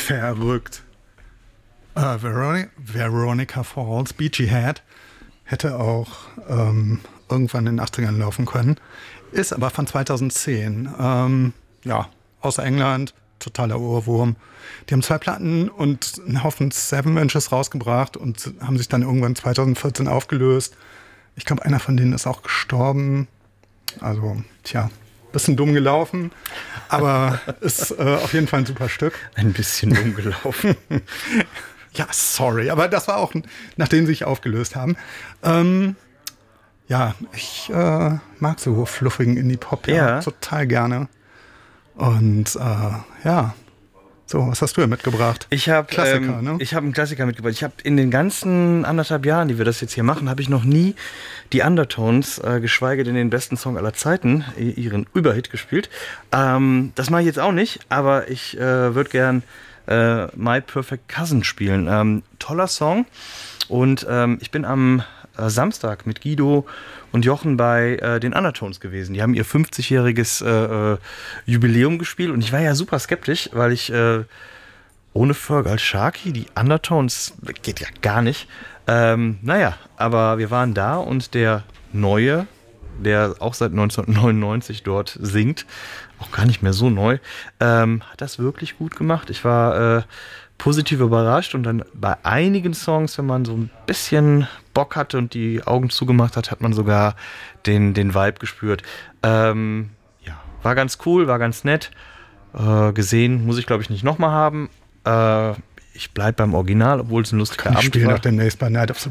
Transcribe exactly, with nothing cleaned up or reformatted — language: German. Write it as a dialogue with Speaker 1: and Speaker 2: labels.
Speaker 1: Verrückt. Äh, Veroni- Veronica Falls, Beachy Head, hätte auch ähm, irgendwann in den achtzigern laufen können. Ist aber von zweitausendzehn. Ähm, ja, aus England, totaler Ohrwurm. Die haben zwei Platten und einen Haufen Seven Inches rausgebracht und haben sich dann irgendwann zweitausendvierzehn aufgelöst. Ich glaube, einer von denen ist auch gestorben. Also, tja, bisschen dumm gelaufen, aber ist äh, auf jeden Fall ein super Stück.
Speaker 2: Ein bisschen dumm gelaufen.
Speaker 1: Ja, sorry, aber das war auch, nachdem sie sich aufgelöst haben. Ähm, ja, ich äh, mag so fluffigen Indie-Pop ja,
Speaker 2: Ja.
Speaker 1: total gerne. Und äh, ja, so, was hast du hier mitgebracht?
Speaker 2: Ich habe
Speaker 1: Klassiker,
Speaker 2: ähm,
Speaker 1: ne?
Speaker 2: Ich habe einen Klassiker mitgebracht. Ich habe in den ganzen anderthalb Jahren, die wir das jetzt hier machen, habe ich noch nie die Undertones, äh, geschweige denn den besten Song aller Zeiten, ihren Überhit gespielt. Ähm, das mache ich jetzt auch nicht, aber ich äh, würde gern äh, My Perfect Cousin spielen. Ähm, toller Song. Und ähm, ich bin am äh, Samstag mit Guido und Jochen bei äh, den Undertones gewesen. Die haben ihr fünfzigjähriges äh, äh, Jubiläum gespielt und ich war ja super skeptisch, weil ich äh, ohne Fergal Sharkey, die Undertones, geht ja gar nicht. Ähm, naja, aber wir waren da und der Neue, der auch seit neunzehnhundertneunundneunzig dort singt, auch gar nicht mehr so neu, ähm, hat das wirklich gut gemacht. Ich war äh, positiv überrascht und dann bei einigen Songs, wenn man so ein bisschen Bock hatte und die Augen zugemacht hat, hat man sogar den, den Vibe gespürt. Ähm, ja, war ganz cool, war ganz nett. Äh, gesehen muss ich, glaube ich, nicht nochmal haben. Äh, ich bleibe beim Original, obwohl es ein lustiger
Speaker 1: Ich
Speaker 2: Abend
Speaker 1: spiele
Speaker 2: war.
Speaker 1: noch demnächst bei Night of the